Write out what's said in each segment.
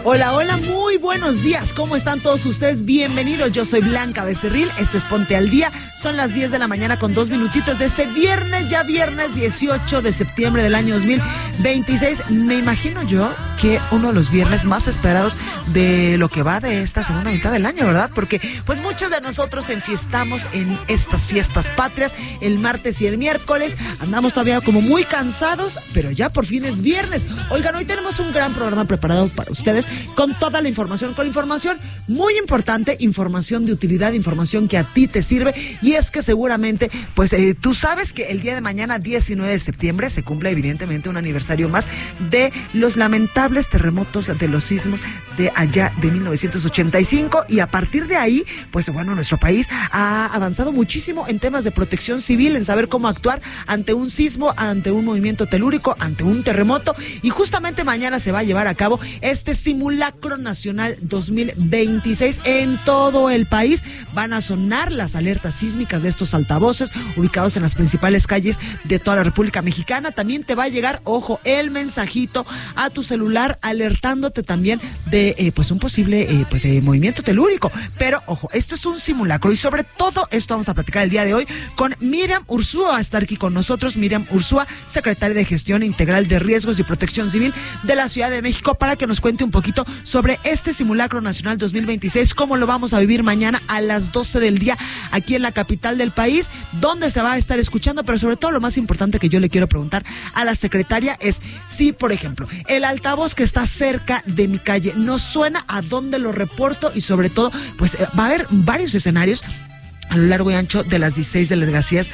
Hola, hola, muy buenos días. ¿Cómo están todos ustedes? Bienvenidos. Yo soy Blanca Becerril. Esto es Ponte al Día. Son las 10 de la mañana con 2 minutitos de este viernes, ya viernes 18 de septiembre del año 2026. Me imagino yo que uno de los viernes más esperados de lo que va de esta segunda mitad del año, ¿verdad? Porque pues muchos de nosotros enfiestamos en estas fiestas patrias el martes y el miércoles. Andamos todavía como muy cansados, pero ya por fin es viernes. Oigan, hoy tenemos un gran programa preparado para ustedes con toda la información, con información muy importante, información de utilidad, información que a ti te sirve. Y es que seguramente, pues tú sabes que el día de mañana, 19 de septiembre, se cumple evidentemente un aniversario más de los lamentables terremotos, de los sismos de allá de 1985. Y a partir de ahí, pues bueno, nuestro país ha avanzado muchísimo en temas de protección civil, en saber cómo actuar ante un sismo, ante un movimiento telúrico, ante un terremoto. Y justamente mañana se va a llevar a cabo este Simulacro Nacional 2026 en todo el país. Van a sonar las alertas sísmicas de estos altavoces ubicados en las principales calles de toda la República Mexicana. También te va a llegar, ojo, el mensajito a tu celular alertándote también de pues un posible movimiento telúrico. Pero ojo, esto es un simulacro y sobre todo esto vamos a platicar el día de hoy con Miriam Ursúa. Va a estar aquí con nosotros Miriam Ursúa, secretaria de Gestión Integral de Riesgos y Protección Civil de la Ciudad de México, para que nos cuente un poquito sobre este Simulacro Nacional 2026, cómo lo vamos a vivir mañana a las 12 del día aquí en la capital del país, dónde se va a estar escuchando, pero sobre todo lo más importante que yo le quiero preguntar a la secretaria es si, por ejemplo, el altavoz que está cerca de mi calle no suena, a dónde lo reporto, y sobre todo, pues va a haber varios escenarios a lo largo y ancho de las 16 delegaciones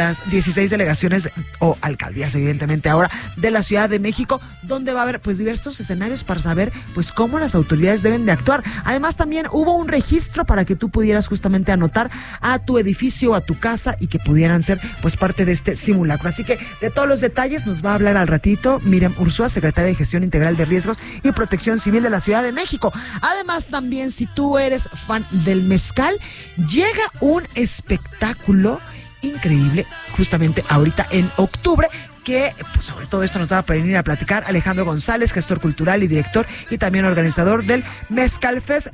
o alcaldías, evidentemente ahora, de la Ciudad de México, donde va a haber pues diversos escenarios para saber pues cómo las autoridades deben de actuar. Además también hubo un registro para que tú pudieras justamente anotar a tu edificio, a tu casa, y que pudieran ser pues parte de este simulacro. Así que de todos los detalles nos va a hablar al ratito Miriam Ursúa, secretaria de Gestión Integral de Riesgos y Protección Civil de la Ciudad de México. Además también, si tú eres fan del mezcal, llega un espectáculo increíble justamente ahorita en octubre, que pues sobre todo esto nos va a venir a platicar Alejandro González, gestor cultural y director y también organizador del Mezcal Fest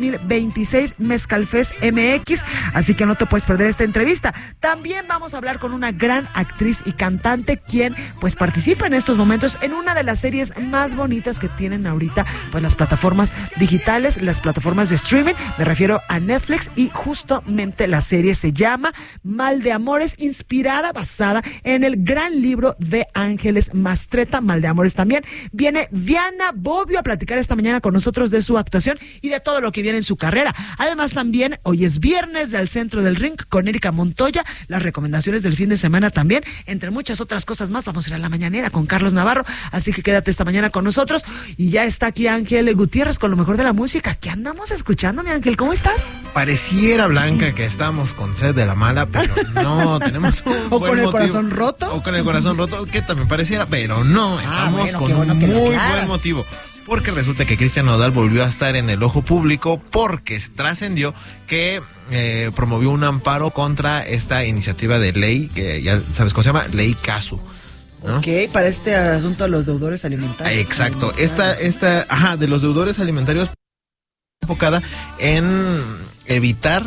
2026, Mezcal Fest MX, así que no te puedes perder esta entrevista. También vamos a hablar con una gran actriz y cantante quien pues participa en estos momentos en una de las series más bonitas que tienen ahorita pues las plataformas digitales, las plataformas de streaming, me refiero a Netflix, y justamente la serie se llama Mal de Amores, basada en el gran libro de Ángeles Mastretta, Mal de Amores. También viene Diana Bobbio a platicar esta mañana con nosotros de su actuación y de todo lo que viene en su carrera. Además también hoy es viernes de Al Centro del Ring con Erika Montoya, las recomendaciones del fin de semana también, entre muchas otras cosas más. Vamos a ir a la mañanera con Carlos Navarro, así que quédate esta mañana con nosotros. Y ya está aquí Ángel Gutiérrez con lo mejor de la música. ¿Qué andamos escuchando, mi Ángel? ¿Cómo estás? Pareciera, Blanca, que estamos con sed de la mala, pero no, tenemos un o con el corazón roto. O con el corazón roto, que también pareciera, pero no, estamos con un muy buen motivo. Porque resulta que Cristian Nodal volvió a estar en el ojo público porque trascendió que promovió un amparo contra esta iniciativa de ley, que ya sabes cómo se llama, Ley Casu, ¿no? Ok, para este asunto de los deudores alimentarios. Exacto, esta de los deudores alimentarios, enfocada en evitar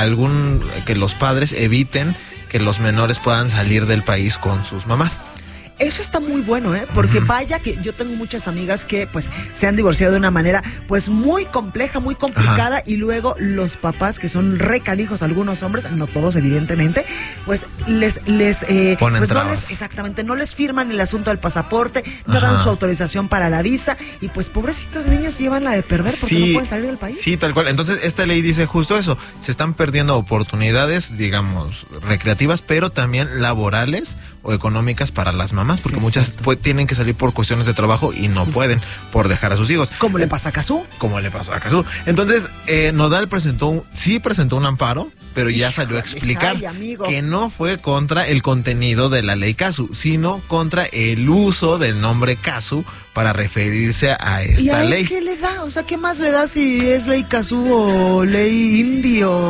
que los padres eviten que los menores puedan salir del país con sus mamás. Eso está muy bueno, porque vaya que yo tengo muchas amigas que pues se han divorciado de una manera pues muy compleja, muy complicada. Ajá. Y luego los papás, que son recanijos, algunos hombres, no todos evidentemente, pues les ponen pues trabas. No les firman el asunto del pasaporte, no dan su autorización para la visa, y pues pobrecitos niños llevan la de perder porque no pueden salir del país. Sí, tal cual. Entonces esta ley dice justo eso, se están perdiendo oportunidades, digamos, recreativas, pero también laborales o económicas para las mamás, porque muchas tienen que salir por cuestiones de trabajo y no pueden por dejar a sus hijos. ¿Cómo le pasa a Cazú? Como le pasó a Cazú. Entonces, Nodal presentó un amparo, pero ya salió a explicar que no fue contra el contenido de la ley Casu, sino contra el uso del nombre Casu para referirse a esta ley. ¿Y a él qué le da? O sea, ¿qué más le da si es ley Casu o ley Indio?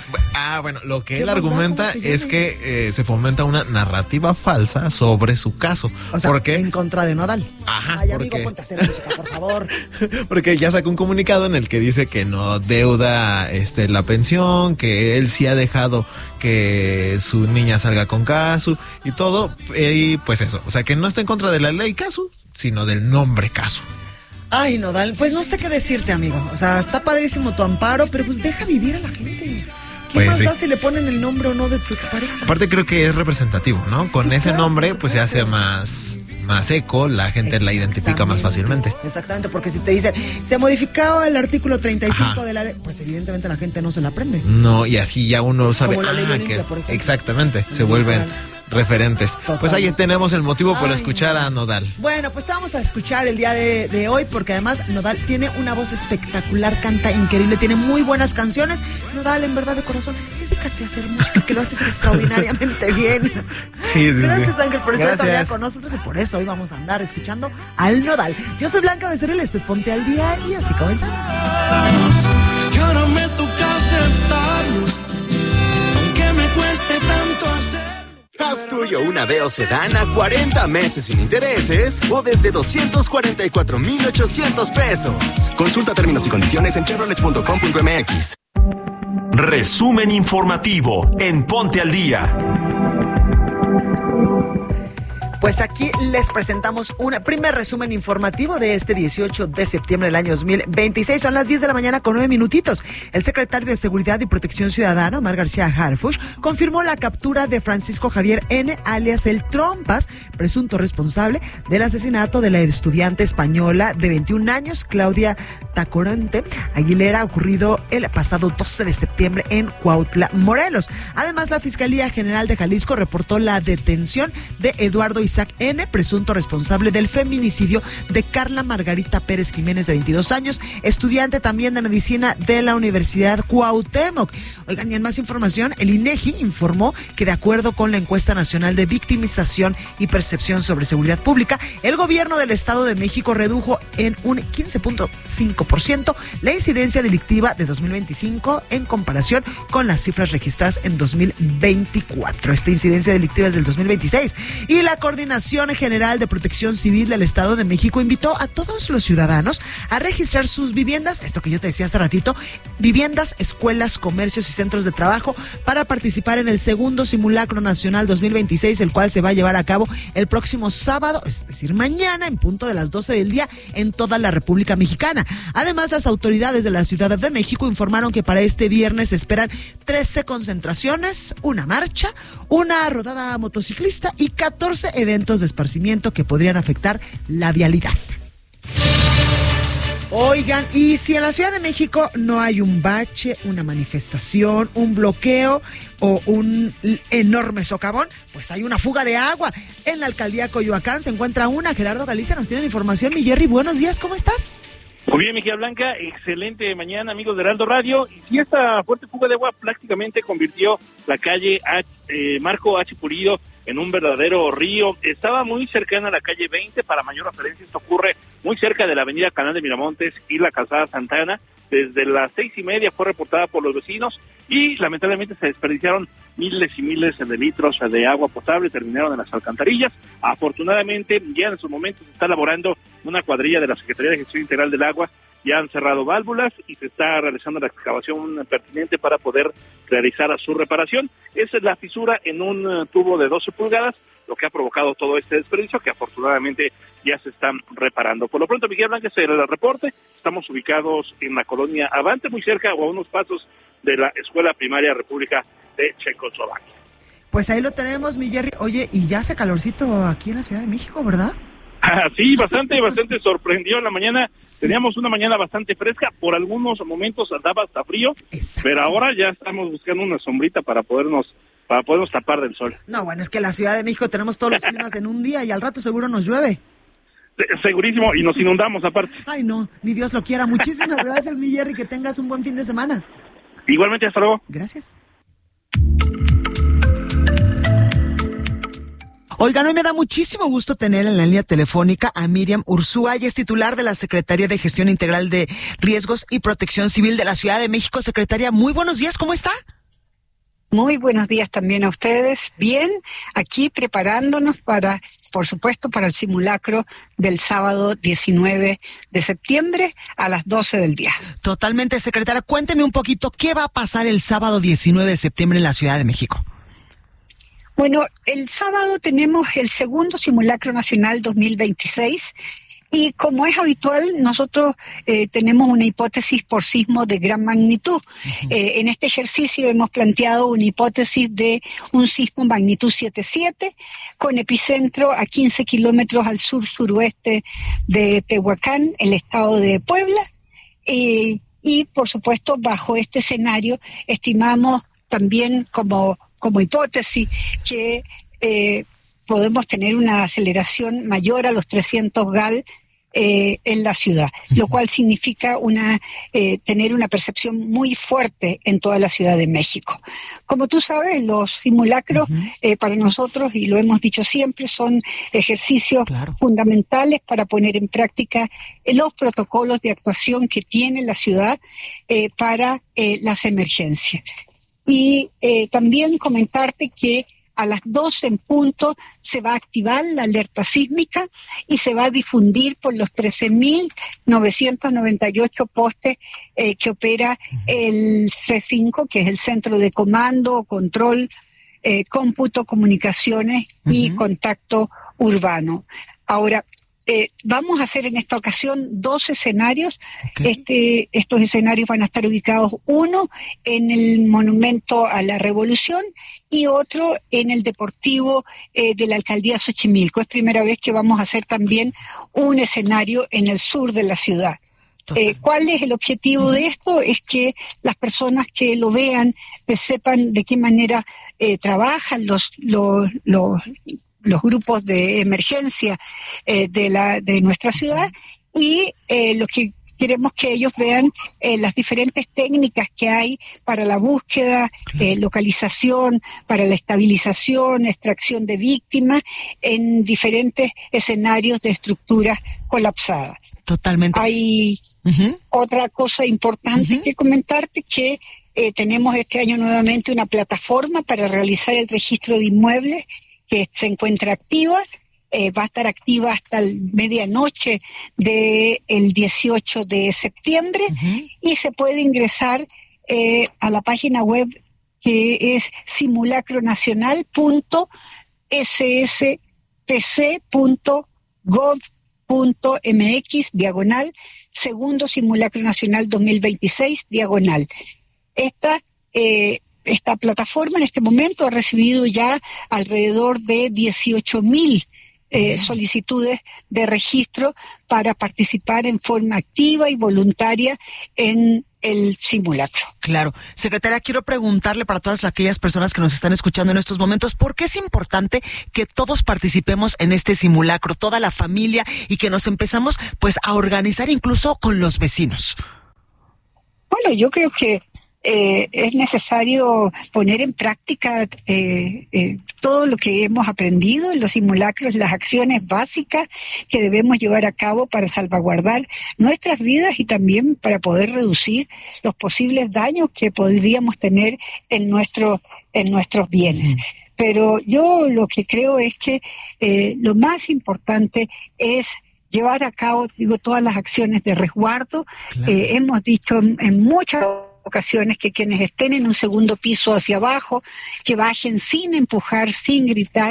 Bueno, lo que él argumenta es que se fomenta una narrativa falsa sobre su caso. O sea, porque en contra de Nodal. Ajá. Ay, amigo, ponte a hacer música, por favor. Porque ya sacó un comunicado en el que dice que no deuda la pensión, que él sí ha dejado que su niña salga con Casu y todo, y pues eso, o sea, que no está en contra de la ley Casu, sino del nombre Casu. Ay, Nodal, pues no sé qué decirte, amigo. O sea, está padrísimo tu amparo, pero pues deja vivir a la gente. ¿Qué pues más sí. da si le ponen el nombre o no de tu expareja? Aparte creo que es representativo, ¿no? Con ese claro, nombre pues se hace más eco, la gente la identifica más fácilmente. Exactamente, porque si te dicen, se modificaba el artículo 35 Ajá. de la ley, pues evidentemente la gente no se la aprende. No, y así ya uno sabe, Como la ley Olimpia, que es, por ejemplo. exactamente, se vuelven referentes. Totalmente. Pues ahí tenemos el motivo para escuchar a Nodal. Bueno, pues te vamos a escuchar el día de hoy, porque además Nodal tiene una voz espectacular, canta increíble, tiene muy buenas canciones. Nodal, en verdad, de corazón, dedícate a hacer música, que lo haces extraordinariamente bien. Sí, Gracias, Ángel, por estar todavía Gracias. con nosotros, y por eso hoy vamos a andar escuchando al Nodal. Yo soy Blanca Becerril, esto es Ponte al Día, y así comenzamos. Que ahora me toca aceptarlo, aunque me cueste tanto hacer. Haz tuyo una Veo Sedán a 40 meses sin intereses o desde 244,800 pesos. Consulta términos y condiciones en chevrolet.com.mx. Resumen informativo en Ponte al Día. Pues aquí les presentamos un primer resumen informativo de este 18 de septiembre del año 2026. Son las 10 de la mañana con 9 minutitos. El secretario de Seguridad y Protección Ciudadana, Omar García Harfuch, confirmó la captura de Francisco Javier N., alias El Trompas, presunto responsable del asesinato de la estudiante española de 21 años, Claudia Tacorante Aguilera, ocurrido el pasado 12 de septiembre en Cuautla, Morelos. Además, la Fiscalía General de Jalisco reportó la detención de Eduardo Isaac N., presunto responsable del feminicidio de Carla Margarita Pérez Jiménez, de 22 años, estudiante también de medicina de la Universidad Cuauhtémoc. Oigan, y en más información, el INEGI informó que de acuerdo con la encuesta nacional de victimización y percepción sobre seguridad pública, el gobierno del Estado de México redujo en un 15.5% la incidencia delictiva de 2025 en comparación con las cifras registradas en 2024. Esta incidencia delictiva es del 2026. Y la Coordinación General de Protección Civil del Estado de México invitó a todos los ciudadanos a registrar sus viviendas, esto que yo te decía hace ratito, viviendas, escuelas, comercios y centros de trabajo, para participar en el segundo Simulacro Nacional 2026, el cual se va a llevar a cabo el próximo sábado, es decir, mañana, en punto de las 12 del día, en toda la República Mexicana. Además, las autoridades de la Ciudad de México informaron que para este viernes se esperan 13 concentraciones, una marcha, una rodada motociclista y 14 eventos de esparcimiento que podrían afectar la vialidad. Oigan, y si en la Ciudad de México no hay un bache, una manifestación, un bloqueo o un enorme socavón, pues hay una fuga de agua. En la alcaldía Coyoacán se encuentra una. Gerardo Galicia nos tiene la información. Mi Jerry, buenos días, ¿cómo estás? Muy bien, Mejía Blanca, excelente mañana, amigos de Heraldo Radio. Y si esta fuerte fuga de agua prácticamente convirtió la calle Marco H. Pulido en un verdadero río. Estaba muy cercana a la calle 20, para mayor referencia esto ocurre muy cerca de la avenida Canal de Miramontes y la calzada Santana. Desde las 6:30 fue reportada por los vecinos y lamentablemente se desperdiciaron miles y miles de litros de agua potable, terminaron en las alcantarillas. Afortunadamente ya en estos momentos se está elaborando una cuadrilla de la Secretaría de Gestión Integral del Agua. Ya han cerrado válvulas y se está realizando la excavación pertinente para poder realizar su reparación. Esa es la fisura en un tubo de 12 pulgadas, lo que ha provocado todo este desperdicio, que afortunadamente ya se están reparando. Por lo pronto, Miguel Blanca, ese era el reporte. Estamos ubicados en la colonia Avante, muy cerca o a unos pasos de la Escuela Primaria República de Checoslovaquia. Pues ahí lo tenemos, mi Jerry. Oye, y ya hace calorcito aquí en la Ciudad de México, ¿verdad? Sí, bastante sorprendió en la mañana. Sí. Teníamos una mañana bastante fresca, por algunos momentos andaba hasta frío, pero ahora ya estamos buscando una sombrita para podernos tapar del sol. No, bueno, es que en la Ciudad de México tenemos todos los climas en un día y al rato seguro nos llueve. Segurísimo, y nos inundamos aparte. Ay, no, ni Dios lo quiera. Muchísimas gracias, mi Jerry, que tengas un buen fin de semana. Igualmente, hasta luego. Gracias. Oigan, hoy me da muchísimo gusto tener en la línea telefónica a Miriam Ursúa. Ella es titular de la Secretaría de Gestión Integral de Riesgos y Protección Civil de la Ciudad de México. Secretaria, muy buenos días, ¿cómo está? Muy buenos días también a ustedes. Bien, aquí preparándonos para, por supuesto, para el simulacro del sábado 19 de septiembre a las 12 del día. Totalmente, secretaria. Cuénteme un poquito, ¿qué va a pasar el sábado 19 de septiembre en la Ciudad de México? Bueno, el sábado tenemos el segundo simulacro nacional 2026. Y como es habitual, nosotros tenemos una hipótesis por sismo de gran magnitud. En este ejercicio hemos planteado una hipótesis de un sismo magnitud 7.7 con epicentro a 15 kilómetros al sur-suroeste de Tehuacán, el estado de Puebla. Y por supuesto, bajo este escenario, estimamos también como hipótesis que podemos tener una aceleración mayor a los 300 GAL en la ciudad, lo cual significa tener una percepción muy fuerte en toda la Ciudad de México. Como tú sabes, los simulacros para nosotros, y lo hemos dicho siempre, son ejercicios fundamentales para poner en práctica los protocolos de actuación que tiene la ciudad para las emergencias. Y también comentarte que a las 12 en punto se va a activar la alerta sísmica y se va a difundir por los 13.998 postes que opera el C5, que es el Centro de Comando, Control, Cómputo, Comunicaciones y Contacto Urbano. Ahora, vamos a hacer en esta ocasión 2 escenarios. Estos escenarios van a estar ubicados, uno en el Monumento a la Revolución y otro en el Deportivo de la Alcaldía Xochimilco. Es primera vez que vamos a hacer también un escenario en el sur de la ciudad. ¿Cuál es el objetivo de esto? Es que las personas que lo vean sepan de qué manera trabajan los grupos de emergencia de nuestra ciudad, y lo que queremos que ellos vean las diferentes técnicas que hay para la búsqueda, localización, para la estabilización, extracción de víctimas en diferentes escenarios de estructuras colapsadas. Totalmente. Hay otra cosa importante que comentarte, que tenemos este año nuevamente una plataforma para realizar el registro de inmuebles que se encuentra activa. Va a estar activa hasta medianoche del 18 de septiembre y se puede ingresar a la página web, que es simulacronacional.sspc.gov.mx / segundo simulacro nacional 2026 /. Esta plataforma en este momento ha recibido ya alrededor de 18.000 solicitudes de registro para participar en forma activa y voluntaria en el simulacro. Claro. Secretaria, quiero preguntarle para todas aquellas personas que nos están escuchando en estos momentos, ¿por qué es importante que todos participemos en este simulacro, toda la familia, y que nos empezamos pues a organizar incluso con los vecinos? Bueno, yo creo que es necesario poner en práctica todo lo que hemos aprendido en los simulacros, las acciones básicas que debemos llevar a cabo para salvaguardar nuestras vidas y también para poder reducir los posibles daños que podríamos tener en nuestros bienes. Pero yo lo que creo es que lo más importante es llevar a cabo, todas las acciones de resguardo. Hemos dicho en muchas ocasiones que quienes estén en un segundo piso hacia abajo, que bajen sin empujar, sin gritar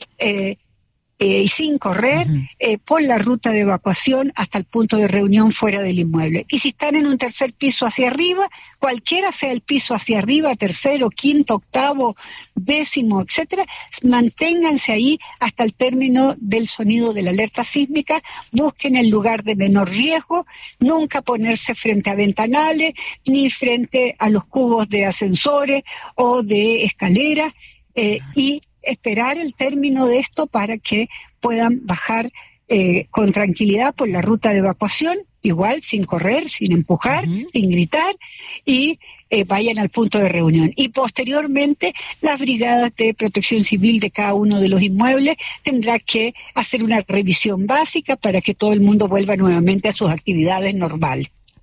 y sin correr por la ruta de evacuación hasta el punto de reunión fuera del inmueble. Y si están en un tercer piso hacia arriba, cualquiera sea el piso hacia arriba, tercero, quinto, octavo, décimo, etcétera, manténganse ahí hasta el término del sonido de la alerta sísmica, busquen el lugar de menor riesgo, nunca ponerse frente a ventanales, ni frente a los cubos de ascensores o de escaleras, y esperar el término de esto para que puedan bajar con tranquilidad por la ruta de evacuación, igual sin correr, sin empujar, sin gritar, y vayan al punto de reunión. Y posteriormente las brigadas de protección civil de cada uno de los inmuebles tendrá que hacer una revisión básica para que todo el mundo vuelva nuevamente a sus actividades normales.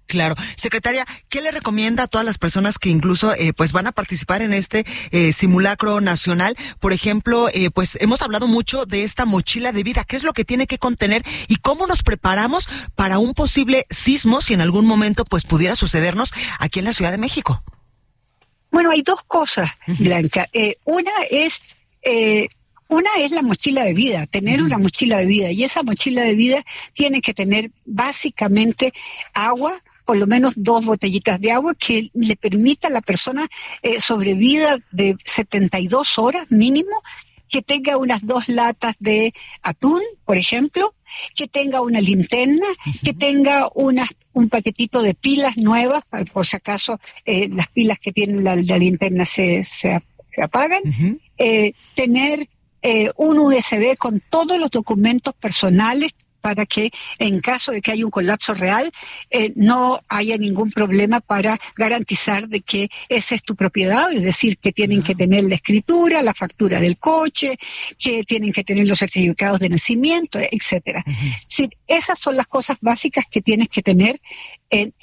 Claro. Secretaria, ¿qué le recomienda a todas las personas que incluso pues van a participar en este simulacro nacional? Por ejemplo, pues hemos hablado mucho de esta mochila de vida. ¿Qué es lo que tiene que contener y cómo nos preparamos para un posible sismo si en algún momento pues pudiera sucedernos aquí en la Ciudad de México? Bueno, hay dos cosas, Blanca. Una es la mochila de vida, tener una mochila de vida. Y esa mochila de vida tiene que tener básicamente agua, por lo menos 2 botellitas de agua que le permita a la persona sobrevida de 72 horas mínimo, que tenga unas 2 latas de atún, por ejemplo, que tenga una linterna, que tenga un paquetito de pilas nuevas, por si acaso las pilas que tienen la linterna se apagan, tener un USB con todos los documentos personales para que en caso de que haya un colapso real no haya ningún problema para garantizar de que esa es tu propiedad, es decir, que tienen que tener la escritura, la factura del coche, que tienen que tener los certificados de nacimiento, etcétera. Sí, esas son las cosas básicas que tienes que tener en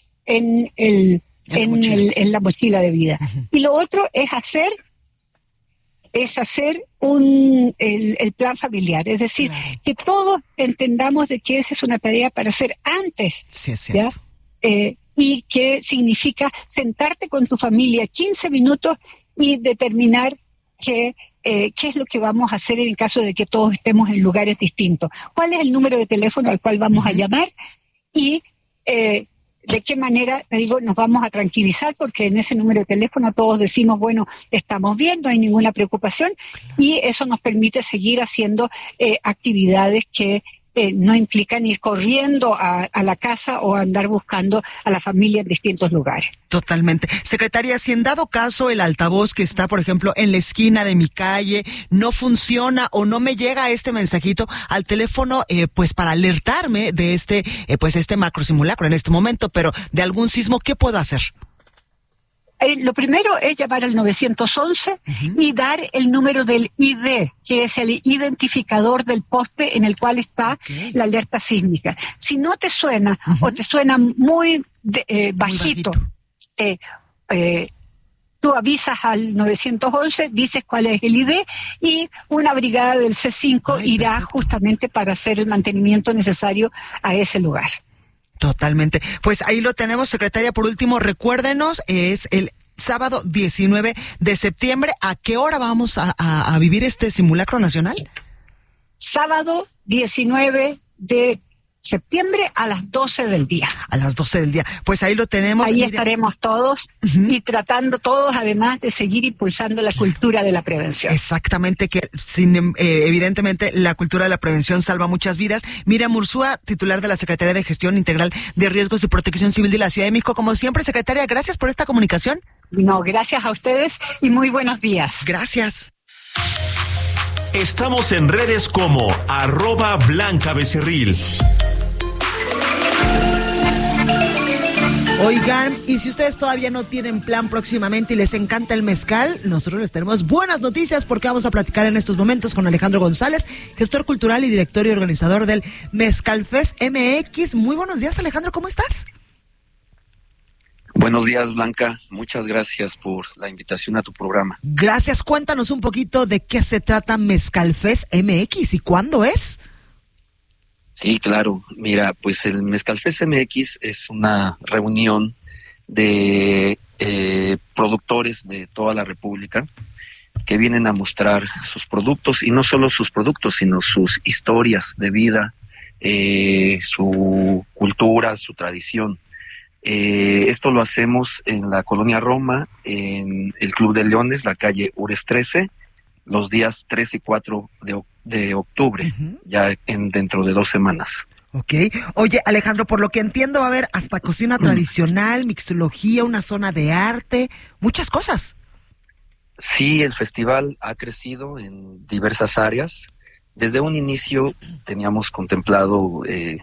la mochila de vida. Y lo otro es hacer el plan familiar, es decir, que todos entendamos de que esa es una tarea para hacer antes, sí, es cierto. Y que significa sentarte con tu familia 15 minutos y determinar qué es lo que vamos a hacer en caso de que todos estemos en lugares distintos. ¿Cuál es el número de teléfono al cual vamos a llamar? Y de qué manera, nos vamos a tranquilizar, porque en ese número de teléfono todos decimos, bueno, estamos bien, no hay ninguna preocupación, y eso nos permite seguir haciendo actividades que no implican ir corriendo a la casa o andar buscando a la familia en distintos lugares. Totalmente. Secretaria, si en dado caso el altavoz que está, por ejemplo, en la esquina de mi calle no funciona o no me llega este mensajito al teléfono, pues para alertarme de este macro simulacro en este momento, pero de algún sismo, ¿qué puedo hacer? Lo primero es llamar al 911 y dar el número del ID, que es el identificador del poste en el cual está la alerta sísmica. Si no te suena o te suena muy bajito, tú avisas al 911, dices cuál es el ID y una brigada del C5 irá justamente para hacer el mantenimiento necesario a ese lugar. Totalmente. Pues ahí lo tenemos, secretaria. Por último, recuérdenos, es el sábado 19 de septiembre. ¿A qué hora vamos a vivir este simulacro nacional? Sábado 19 de septiembre a las 12 del día. A las 12 del día. Pues ahí lo tenemos. Ahí estaremos todos y tratando todos, además, de seguir impulsando la cultura de la prevención. Exactamente, que evidentemente la cultura de la prevención salva muchas vidas. Miriam Ursúa, titular de la Secretaría de Gestión Integral de Riesgos y Protección Civil de la Ciudad de México. Como siempre, secretaria, gracias por esta comunicación. No, gracias a ustedes y muy buenos días. Gracias. Estamos en redes como @BlancaBecerril. Oigan, y si ustedes todavía no tienen plan próximamente y les encanta el mezcal, nosotros les tenemos buenas noticias porque vamos a platicar en estos momentos con Alejandro González, gestor cultural y director y organizador del Mezcal Fest MX. Muy buenos días, Alejandro, ¿cómo estás? Buenos días, Blanca. Muchas gracias por la invitación a tu programa. Gracias. Cuéntanos un poquito de qué se trata Mezcal Fest MX y cuándo es. Sí, claro. Mira, pues el Mezcal Fest MX es una reunión de productores de toda la República que vienen a mostrar sus productos, y no solo sus productos, sino sus historias de vida, su cultura, su tradición. Esto lo hacemos en la Colonia Roma, en el Club de Leones, la calle Ures 13, los días 3 y 4 de octubre, ya dentro de 2 semanas. Ok. Oye, Alejandro, por lo que entiendo va a haber hasta cocina tradicional, mixología, una zona de arte, muchas cosas. Sí, el festival ha crecido en diversas áreas. Desde un inicio teníamos contemplado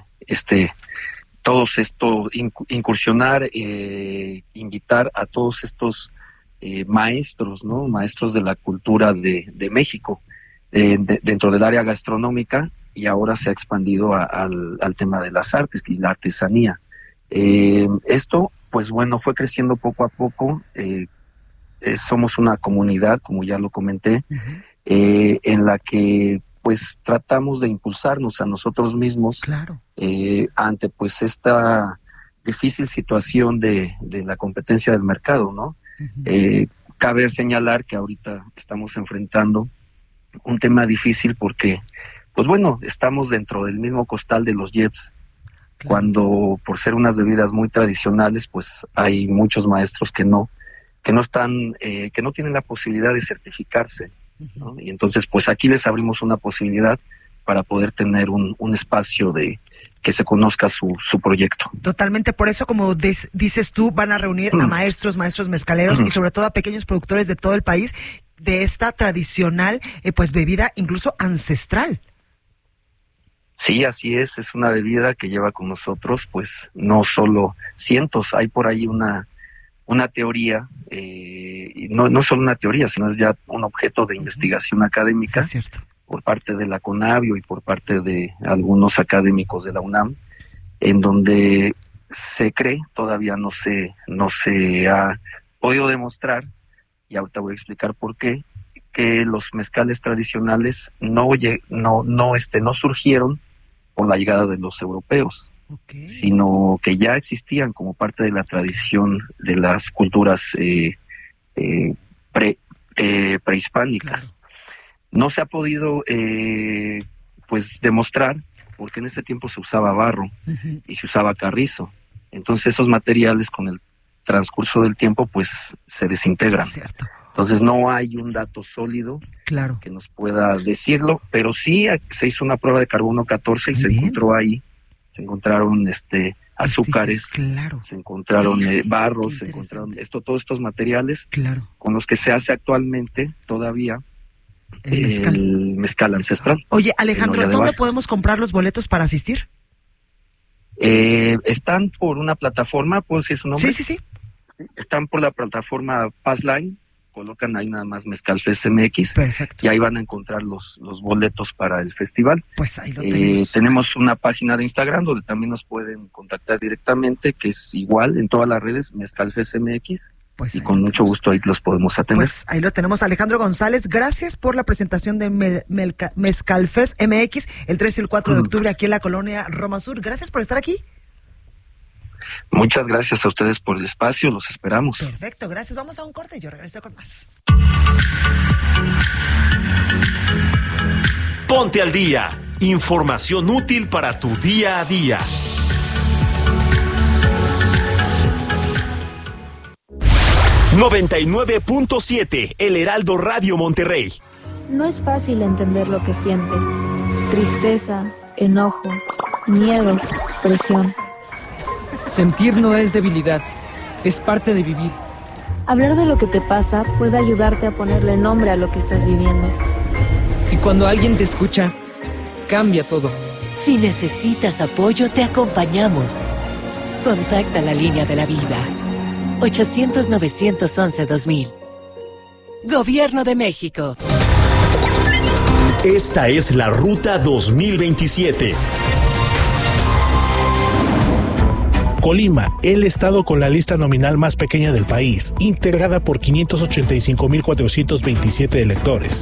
incursionar, invitar a todos estos maestros, ¿no? Maestros de la cultura de México, dentro del área gastronómica, y ahora se ha expandido al tema de las artes y la artesanía. Esto, pues bueno, fue creciendo poco a poco. Somos una comunidad, como ya lo comenté, en la que pues tratamos de impulsarnos a nosotros mismos, claro, ante pues esta difícil situación de la competencia del mercado, ¿no? Cabe señalar que ahorita estamos enfrentando un tema difícil porque, pues bueno, estamos dentro del mismo costal de los IEPS, claro, cuando por ser unas bebidas muy tradicionales, pues hay muchos maestros que no están, que no tienen la posibilidad de certificarse, ¿no? Y entonces, pues aquí les abrimos una posibilidad para poder tener un espacio de que se conozca su proyecto. Totalmente, por eso, como dices tú, van a reunir a maestros mezcaleros y sobre todo a pequeños productores de todo el país de esta tradicional, pues bebida incluso ancestral. Sí, así es una bebida que lleva con nosotros, pues no solo cientos, hay por ahí una teoría, no solo una teoría, sino es ya un objeto de investigación académica, sí, es cierto, por parte de la Conavio y por parte de algunos académicos de la UNAM, en donde se cree, todavía no se ha podido demostrar, y ahorita voy a explicar por qué, que los mezcales tradicionales no surgieron con la llegada de los europeos, sino que ya existían como parte de la tradición de las culturas prehispánicas. Claro. No se ha podido pues demostrar, porque en ese tiempo se usaba barro y se usaba carrizo. Entonces esos materiales con el transcurso del tiempo pues se desintegran. Sí, es cierto. Entonces no hay un dato sólido, claro, que nos pueda decirlo, pero sí se hizo una prueba de carbono 14 y se encontró ahí, se encontraron azúcares, claro, se encontraron barros, se encontraron todos estos materiales, claro, con los que se hace actualmente todavía el mezcal ancestral. Oye, Alejandro, ¿dónde podemos comprar los boletos para asistir? Están por una plataforma, ¿puedo decir su nombre? Sí. Están por la plataforma Passline, colocan ahí nada más Mezcal Fest MX. Perfecto. Y ahí van a encontrar los boletos para el festival. Pues ahí lo tenemos. Tenemos una página de Instagram donde también nos pueden contactar directamente, que es igual en todas las redes, Mezcal Fest MX. Pues y con mucho gusto ahí los podemos atender. Pues ahí lo tenemos. Alejandro González, gracias por la presentación de Mezcal Fest MX el 3 y el 4 de octubre aquí en la colonia Roma Sur. Gracias por estar aquí. Muchas gracias a ustedes por el espacio, los esperamos. Perfecto, gracias. Vamos a un corte y yo regreso con más. Ponte al día. Información útil para tu día a día. ...99.7... El Heraldo Radio Monterrey. No es fácil entender lo que sientes. Tristeza, enojo, miedo, presión. Sentir no es debilidad, es parte de vivir. Hablar de lo que te pasa puede ayudarte a ponerle nombre a lo que estás viviendo. Y cuando alguien te escucha, cambia todo. Si necesitas apoyo, te acompañamos. Contacta la línea de la vida. 800-911-2000. Gobierno de México. Esta es la Ruta 2027. Colima, el estado con la lista nominal más pequeña del país, integrada por 585.427 electores.